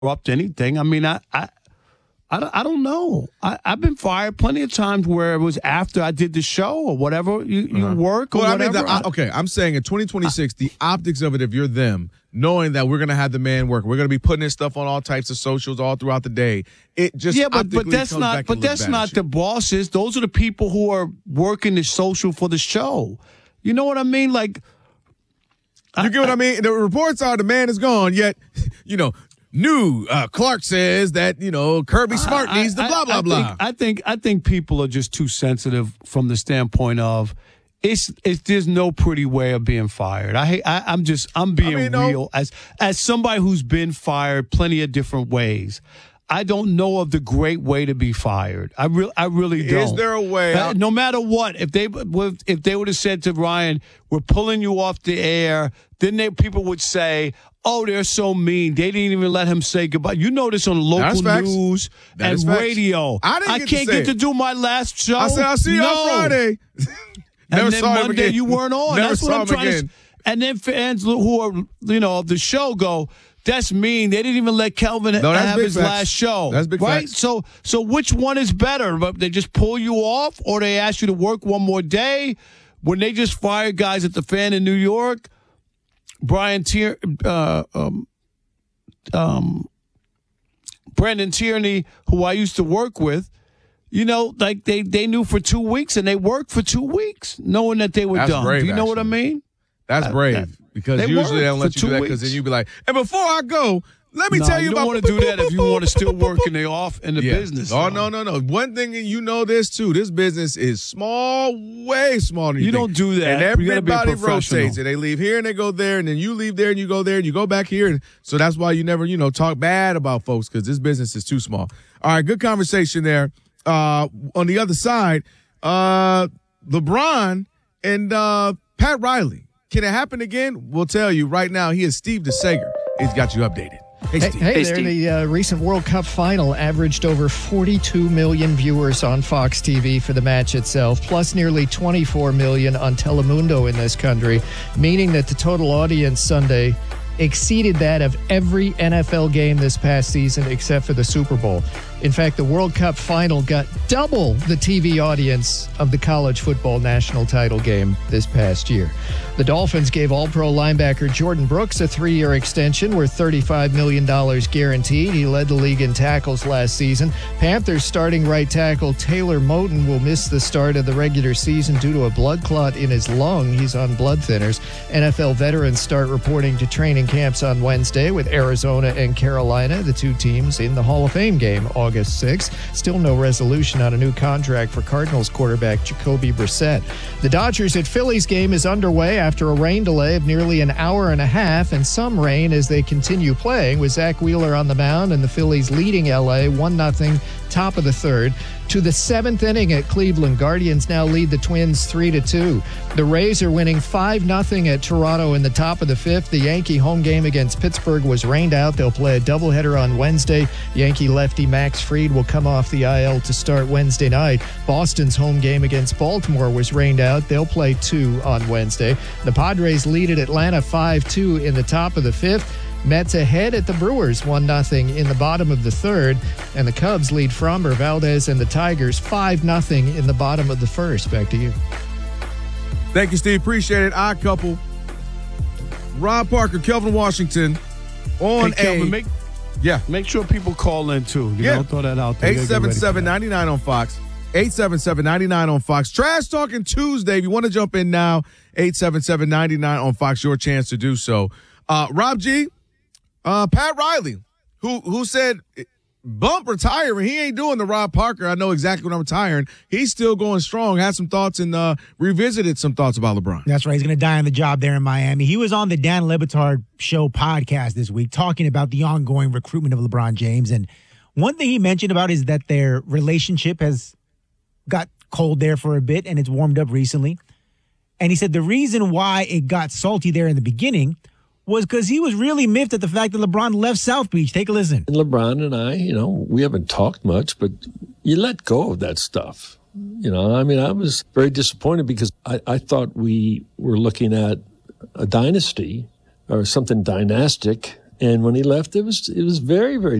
interrupt anything. I mean, I don't know. I've been fired plenty of times where it was after I did the show or whatever. You work or whatever. I'm saying in 2026, the optics of it, if you're them, knowing that we're going to have the man work, we're going to be putting this stuff on all types of socials all throughout the day. It just but that's not the bosses. Those are the people who are working the social for the show. You know what I mean? Like, you get what I mean? The reports are the man is gone, yet, Clark says that, Kirby Smart needs the blah, blah, blah. I think people are just too sensitive from the standpoint of there's no pretty way of being fired. I'm being real as somebody who's been fired plenty of different ways. I don't know of the great way to be fired. I really don't. Is there a way? No matter what, if they would have said to Ryan, "We're pulling you off the air," then people would say, "Oh, they're so mean. They didn't even let him say goodbye." You know this on local news and radio. I can't get to do my last show. I said, "I'll see you on Friday." And then Monday you weren't on. That's what I'm trying to. And then fans who are of the show go, "That's mean. They didn't even let Kelvin have his last show." That's big right? facts. So which one is better? They just pull you off, or they ask you to work one more day? When they just fired guys at the Fan in New York, Brendan Tierney, who I used to work with, they knew for 2 weeks, and they worked for 2 weeks, knowing that they were done. Brave, do you know what I mean? That's brave. Because usually they don't let you do that because then you'd be like, and before I go, let me tell you about. You don't want to do that if you want to still work in the business. Oh, no. One thing, this too, this business is small, way smaller than you think. Don't do that. And everybody rotates and they leave here and they go there and then you leave there and you go there and you go back here. And so that's why you never, talk bad about folks because this business is too small. All right, good conversation there. On the other side, LeBron and Pat Riley. Can it happen again? We'll tell you right now. He is Steve DeSager. He's got you updated. Hey, Steve. Hey there. The recent World Cup final averaged over 42 million viewers on Fox TV for the match itself, plus nearly 24 million on Telemundo in this country, meaning that the total audience Sunday exceeded that of every NFL game this past season except for the Super Bowl. In fact, the World Cup final got double the TV audience of the college football national title game this past year. The Dolphins gave All-Pro linebacker Jordan Brooks a 3-year extension worth $35 million guaranteed. He led the league in tackles last season. Panthers starting right tackle Taylor Moton will miss the start of the regular season due to a blood clot in his lung. He's on blood thinners. NFL veterans start reporting to training camps on Wednesday with Arizona and Carolina, the two teams in the Hall of Fame game August 6th. Still no resolution on a new contract for Cardinals quarterback Jacoby Brissett. The Dodgers at Phillies game is underway after a rain delay of nearly an hour and a half and some rain as they continue playing, with Zach Wheeler on the mound and the Phillies leading LA 1-0 top of the third. To the 7th inning at Cleveland, Guardians now lead the Twins 3-2. The Rays are winning 5-0 at Toronto in the top of the 5th. The Yankee home game against Pittsburgh was rained out. They'll play a doubleheader on Wednesday. Yankee lefty Max Fried will come off the IL to start Wednesday night. Boston's home game against Baltimore was rained out. They'll play 2 on Wednesday. The Padres lead at Atlanta 5-2 in the top of the 5th. Mets ahead at the Brewers 1-0 in the bottom of the 3rd, and the Cubs lead Framber Valdez and the Tigers 5-0 in the bottom of the 1st. Back to you. Thank you, Steve. Appreciate it. Odd couple. Rob Parker, Kelvin Washington on Kelvin, make sure people call in too. Throw that out there. 877-99 on Fox. 877-99 on Fox. Trash Talking Tuesday. If you want to jump in now, 877-99 on Fox. Your chance to do so. Rob G, Pat Riley, who said bump retiring. He ain't doing the Rob Parker. I know exactly when I'm retiring. He's still going strong. Had some thoughts and revisited some thoughts about LeBron. That's right. He's going to die on the job there in Miami. He was on the Dan Le Batard Show podcast this week talking about the ongoing recruitment of LeBron James. And one thing he mentioned about is that their relationship has got cold there for a bit and it's warmed up recently. And he said the reason why it got salty there in the beginning was because he was really miffed at the fact that LeBron left South Beach. Take a listen. And LeBron and I, we haven't talked much, but you let go of that stuff. I was very disappointed because I thought we were looking at a dynasty or something dynastic, And when he left, it was very, very